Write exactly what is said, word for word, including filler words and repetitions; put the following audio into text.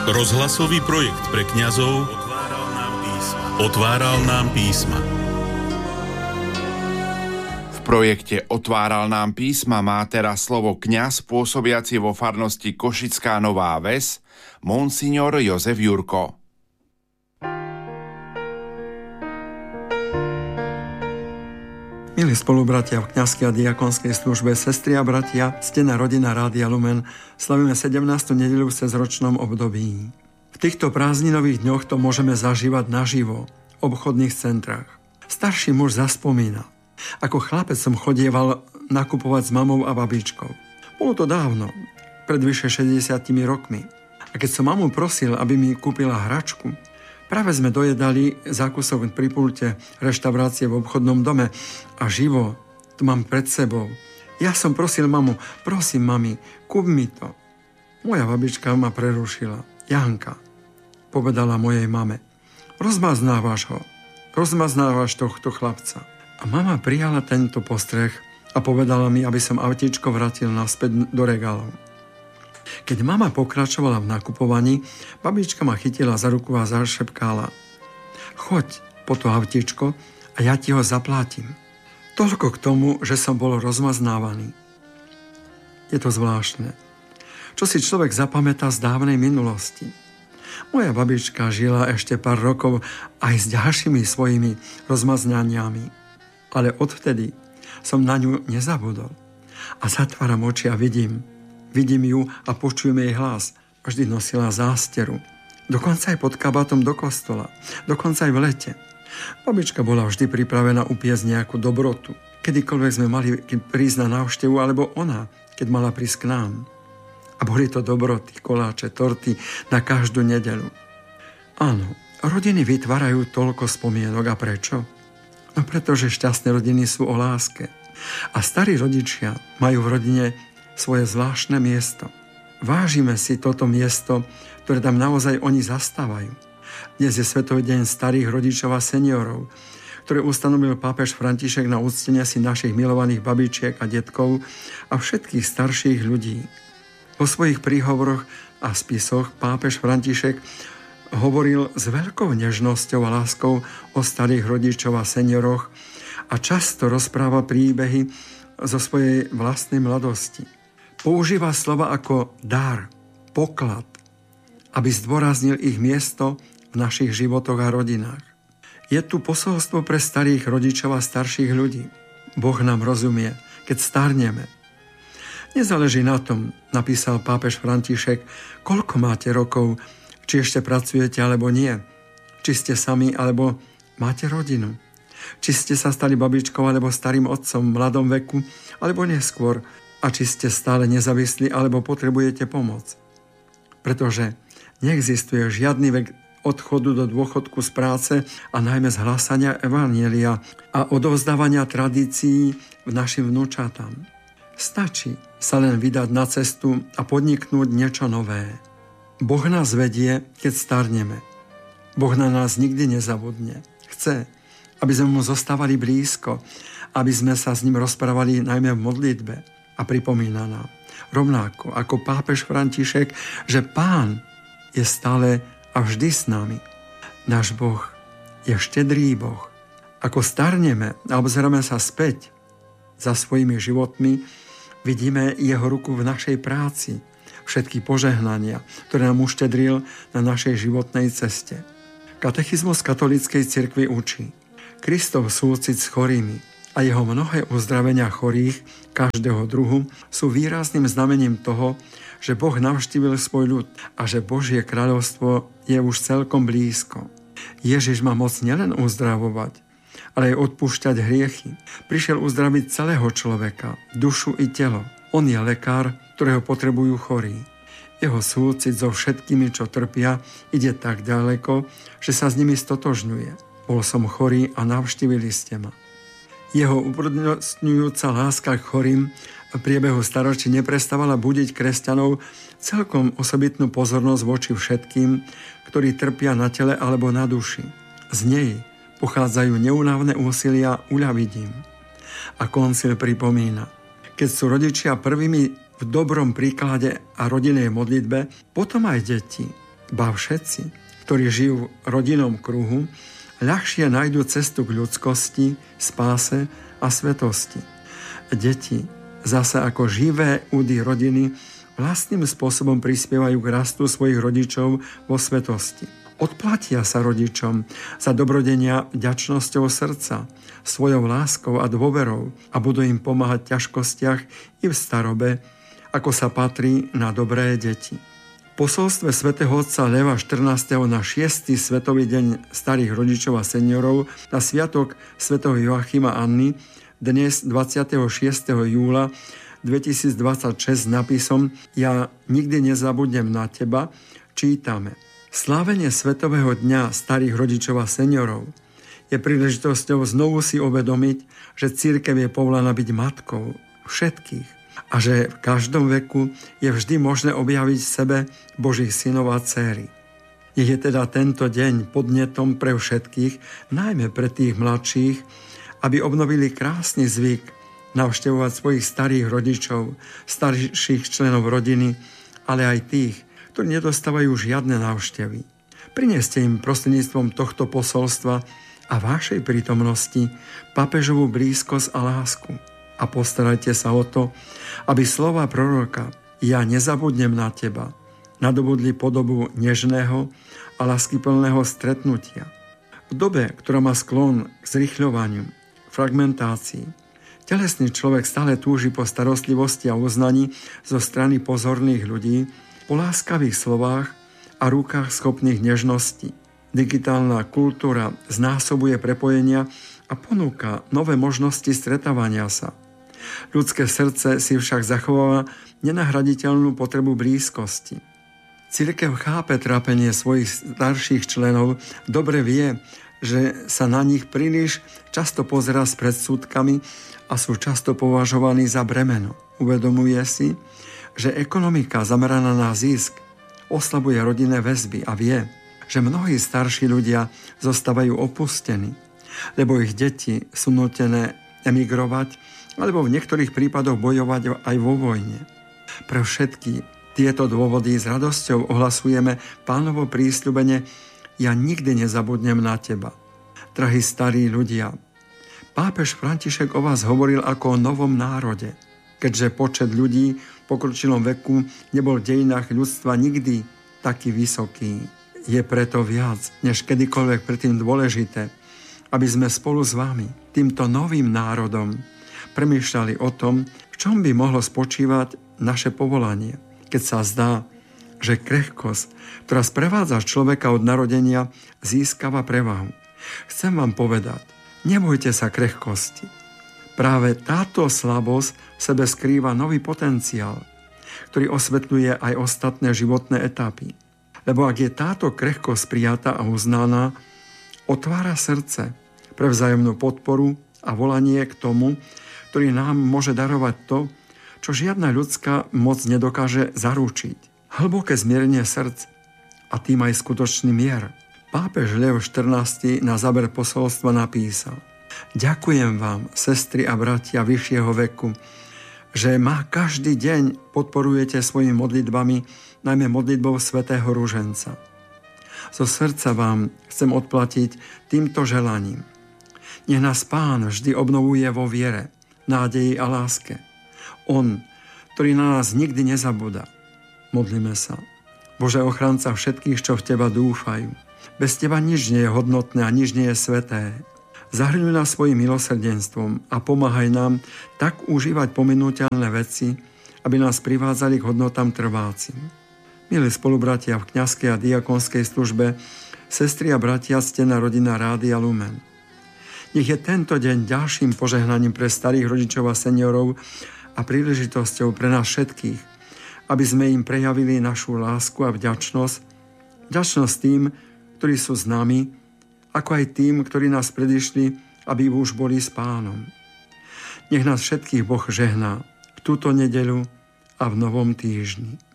Rozhlasový projekt pre kňazov Otváral nám písma. Otváral nám písma. V projekte Otváral nám písma má teraz slovo kňaz pôsobiaci vo farnosti Košická Nová Ves, monsignor Jozef Jurko. Milí spolubratia v kňazskej a diakonskej službe, sestry a bratia, stená rodina Rádia Lumen, slavíme sedemnástu nedeľu v cezročnom období. V týchto prázdninových dňoch to môžeme zažívať naživo, v obchodných centrách. Starší muž zaspomína. Ako chlapec som chodieval nakupovať s mamou a babičkou. Bolo to dávno, pred vyše šesťdesiatimi rokmi. A keď som mamu prosil, aby mi kúpila hračku, práve sme dojedali zákusok pri pulte reštaurácie v obchodnom dome a živo to mám pred sebou. Ja som prosil mamu, prosím mami, kúp mi to. Moja babička ma prerušila. Janka, povedala mojej mame, rozmaznávaš ho, rozmaznávaš tohto chlapca. A mama prijala tento postreh a povedala mi, aby som autíčko vrátil naspäť do regálov. Keď mama pokračovala v nakupovaní, babička ma chytila za ruku a zašepkála: choď po to autíčko a ja ti ho zaplátim. Toľko k tomu, že som bol rozmaznávaný. Je to zvláštne. Čo si človek zapamätá z dávnej minulosti. Moja babička žila ešte pár rokov aj s ďalšími svojimi rozmaznaniami. Ale odvtedy som na ňu nezabudol. A zatváram oči a vidím, Vidím ju a počujem jej hlas. Vždy nosila zásteru. Dokonca aj pod kabátom do kostola. Dokonca aj v lete. Babička bola vždy pripravená upiecť nejakú dobrotu. Kedykoľvek sme mali prísť na návštevu, alebo ona, keď mala prísť k nám. A boli to dobroty, koláče, torty na každú nedeľu. Áno, rodiny vytvárajú toľko spomienok. A prečo? No pretože šťastné rodiny sú o láske. A starí rodičia majú v rodine svoje zvláštne miesto. Vážime si toto miesto, ktoré tam naozaj oni zastávajú. Dnes je Svetový deň starých rodičov a seniorov, ktoré ustanovil pápež František na uctenie si našich milovaných babičiek a detkov a všetkých starších ľudí. Vo svojich príhovoroch a spisoch pápež František hovoril s veľkou nežnosťou a láskou o starých rodičov a senioroch a často rozpráva príbehy zo svojej vlastnej mladosti. Používa slova ako dar, poklad, aby zdôraznil ich miesto v našich životoch a rodinách. Je tu posolstvo pre starých rodičov a starších ľudí. Boh nám rozumie, keď starneme. Nezáleží na tom, napísal pápež František, koľko máte rokov, či ešte pracujete alebo nie, či ste sami alebo máte rodinu, či ste sa stali babičkou alebo starým otcom v mladom veku alebo neskôr, a či ste stále nezávislí alebo potrebujete pomoc. Pretože neexistuje žiadny vek odchodu do dôchodku z práce a najmä z hlásania evanjelia a odovzdávania tradícií v našim vnúčatám. Stačí sa len vydať na cestu a podniknúť niečo nové. Boh nás vedie, keď starneme. Boh na nás nikdy nezabudne. Chce, aby sme mu zostávali blízko, aby sme sa s ním rozprávali najmä v modlitbe. A pripomína nám, rovnako ako pápež František, že Pán je stále a vždy s nami. Náš Boh je štedrý Boh. Ako starneme a obzeráme sa späť za svojimi životmi, vidíme jeho ruku v našej práci, všetky požehnania, ktoré nám uštedril na našej životnej ceste. Katechizmus katolíckej cirkvi učí: Kristov súcit s chorými a jeho mnohé uzdravenia chorých každého druhu sú výrazným znamením toho, že Boh navštívil svoj ľud a že Božie kráľovstvo je už celkom blízko. Ježiš má moc nielen uzdravovať, ale aj odpúšťať hriechy. Prišiel uzdraviť celého človeka, dušu i telo. On je lekár, ktorého potrebujú chorí. Jeho súcit so všetkými, čo trpia, ide tak ďaleko, že sa s nimi stotožňuje. Bol som chorý a navštívili ste ma. Jeho uprednostňujúca láska k chorým v priebehu staročí neprestávala budiť kresťanov celkom osobitnú pozornosť voči všetkým, ktorí trpia na tele alebo na duši. Z nej pochádzajú neúnavné úsilia uľaviť im. A koncil pripomína: keď sú rodičia prvými v dobrom príklade a rodinnej modlitbe, potom aj deti. Ba všetci, ktorí žijú v rodinnom kruhu, ľahšie nájdú cestu k ľudskosti, spáse a svetosti. Deti zase ako živé údy rodiny vlastným spôsobom prispievajú k rastu svojich rodičov vo svetosti. Odplatia sa rodičom za dobrodenia vďačnosťou srdca, svojou láskou a dôverou a budú im pomáhať v ťažkostiach i v starobe, ako sa patrí na dobré deti. V posolstve svätého otca Leva štrnásteho na šiesty Svetový deň starých rodičov a seniorov na sviatok svätého Joachima Anny dnes dvadsiateho šiesteho júla dvetisícdvadsaťšesť s nápisom Ja nikdy nezabudnem na teba čítame: Slávenie Svetového dňa starých rodičov a seniorov je príležitosťou znovu si uvedomiť, že cirkev je povolaná byť matkou všetkých a že v každom veku je vždy možné objaviť v sebe Božích synov a dcéry. Nech je teda tento deň podnetom pre všetkých, najmä pre tých mladších, aby obnovili krásny zvyk navštevovať svojich starých rodičov, starších členov rodiny, ale aj tých, ktorí nedostávajú žiadne návštevy. Prineste im prostredníctvom tohto posolstva a vašej prítomnosti pápežovú blízkosť a lásku. A postarajte sa o to, aby slova proroka Ja nezabudnem na teba nadobudli podobu nežného a láskyplného stretnutia. V dobe, ktorá má sklon k zrýchľovaniu, fragmentácii, telesný človek stále túži po starostlivosti a uznaní zo strany pozorných ľudí, po láskavých slovách a rukách schopných nežnosti. Digitálna kultúra znásobuje prepojenia a ponúka nové možnosti stretávania sa. Ľudské srdce si však zachováva nenahraditeľnú potrebu blízkosti. Cirkev chápe trápenie svojich starších členov, dobre vie, že sa na nich príliš často pozerá s predsudkami a sú často považovaní za bremeno. Uvedomuje si, že ekonomika zameraná na zisk oslabuje rodinné väzby a vie, že mnohí starší ľudia zostávajú opustení, lebo ich deti sú nútené emigrovať alebo v niektorých prípadoch bojovať aj vo vojne. Pre všetky tieto dôvody s radosťou ohlasujeme Pánovo prísľubenie Ja nikdy nezabudnem na teba. Drahí starí ľudia, pápež František o vás hovoril ako o novom národe, keďže počet ľudí v pokročilom veku nebol v dejinách ľudstva nikdy taký vysoký. Je preto viac než kedykoľvek predtým dôležité, aby sme spolu s vami, týmto novým národom, premýšľali o tom, v čom by mohlo spočívať naše povolanie, keď sa zdá, že krehkosť, ktorá sprevádza človeka od narodenia, získava prevahu. Chcem vám povedať, nebojte sa krehkosti. Práve táto slabosť v sebe skrýva nový potenciál, ktorý osvetľuje aj ostatné životné etapy. Lebo ak je táto krehkosť prijatá a uznaná, otvára srdce pre vzájomnú podporu a volanie k tomu, ktorý nám môže darovať to, čo žiadna ľudská moc nedokáže zaručiť. Hlboké zmierenie srdc a tým aj skutočný mier. Pápež Lev štrnásty na záver posolstva napísal: Ďakujem vám, sestry a bratia vyššieho veku, že ma každý deň podporujete svojimi modlitbami, najmä modlitbou svätého Ruženca. Zo srdca vám chcem odplatiť týmto želaním. Nech nás Pán vždy obnovuje vo viere, nádeji a láske. On, ktorý na nás nikdy nezabúda. Modlíme sa. Bože, ochranca všetkých, čo v Teba dúfajú. Bez Teba nič nie je hodnotné a nič nie je sveté. Zahrňuj nás svojim milosrdenstvom a pomáhaj nám tak užívať pominuteľné veci, aby nás privádzali k hodnotám trvácim. Milí spolubratia v kňazskej a diakonskej službe, sestry a bratia, ctená rodina Rádia Lumen. Nech je tento deň ďalším požehnaním pre starých rodičov a seniorov a príležitosťou pre nás všetkých, aby sme im prejavili našu lásku a vďačnosť, vďačnosť tým, ktorí sú s nami, ako aj tým, ktorí nás predišli, aby už boli s Pánom. Nech nás všetkých Boh žehná v túto nedeľu a v novom týždni.